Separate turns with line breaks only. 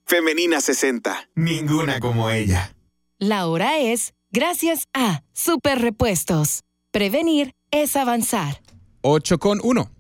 Femenina 60. Ninguna como ella.
La hora es gracias a Super Repuestos. Prevenir es avanzar.
8:01.